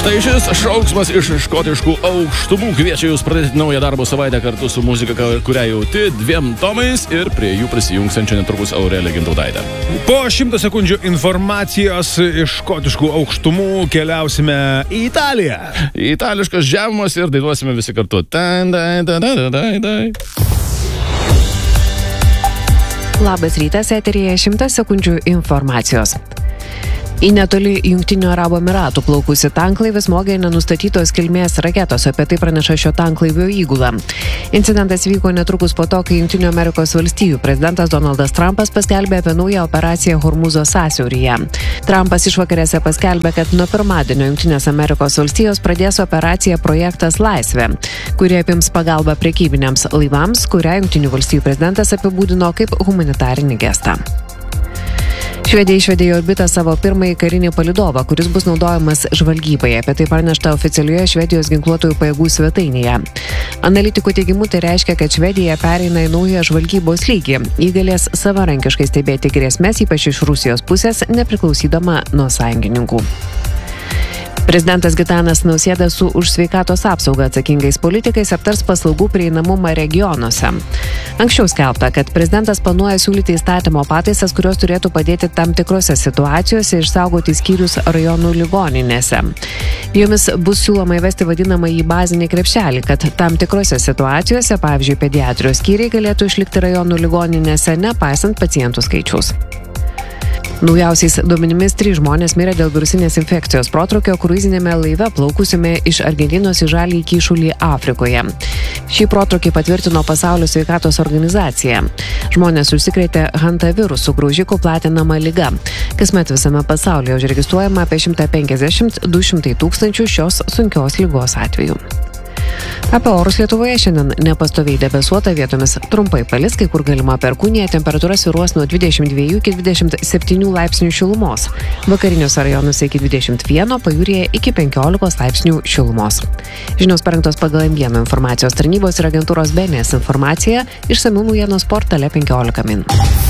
Štai šis šauksmas iš škotiškų aukštumų kviečia jūs pradėti naują darbo savaitę kartu su muzika, kurią jauti 2 tomais ir prie jų prisijungsiančia netrukus Aurelija Gintautaitė. Po 100 sekundžių informacijos iš škotiškų aukštumų keliausime į Italiją. Itališkas žemas ir dainuosime visi kartu. Labas rytas, eteryje 100 sekundžių informacijos. Į netoli Jungtinių Arabų Emiratų plaukusi tanklaivį smogė nenustatytos kilmės raketos, apie tai praneša šio tanklaivio įgula. Incidentas vyko netrukus po to, kai Jungtinių Amerikos valstijų prezidentas Donaldas Trumpas paskelbė apie naują operaciją Hormuzo sąsiauryje. Trumpas išvakarėse paskelbė, kad nuo pirmadienio Jungtinės Amerikos valstijos pradės operaciją Projektas Laisvė, kurie apims pagalbą prekybiniams laivams, kurią Jungtinių valstijų prezidentas apibūdino kaip humanitarinį gestą. Švedija išvedė į orbitą savo pirmąjį karinį palydovą, kuris bus naudojamas žvalgybai. Apie tai pranešta oficialioje Švedijos ginkluotųjų pajėgų svetainėje. Analitikų teigimu tai reiškia, kad Švedija pereina į naują žvalgybos lygį. Ji galės savarankiškai stebėti grėsmes, ypač iš Rusijos pusės, nepriklausydama nuo sąjungininkų. Prezidentas Gitanas Nausėda su už sveikatos apsaugą atsakingais politikais aptars paslaugų prieinamumą regionuose. Anksčiau skelbta, kad prezidentas planuoja siūlyti įstatymo pataisas, kurios turėtų padėti tam tikrose situacijose išsaugoti skyrius rajonų ligoninėse. Jomis bus siūloma įvesti vadinamąjį bazinį krepšelį, kad tam tikrose situacijose, pavyzdžiui, pediatrijos skyriai galėtų išlikti rajonų ligoninėse, nepaisant pacientų skaičiaus. Naujausiais duomenimis 3 žmonės mirė dėl virusinės infekcijos protrūkio kruizinėme laive plaukusime iš Argentinos į Žaliąjį kyšulį Afrikoje. Šį protrūkį patvirtino Pasaulio sveikatos organizacija. Žmonės užsikrėtė hantavirusų, graužikų platinama liga. Kasmet visame pasaulyje užregistruojama apie 150–200 tūkstančių šios sunkios ligos atvejų. Apie orus Lietuvoje šiandien nepastoviai debesuota, vietomis trumpai palis, kai kur galima perkūnija, temperatūra svyruos nuo 22 iki 27 laipsnių šilumos. Vakariniuose rajonuose iki 21, pajūryje iki 15 laipsnių šilumos. Žinios parengtos pagal M1 informacijos tarnybos ir agentūros BNS informaciją, išsamių naujienos portale 15 min.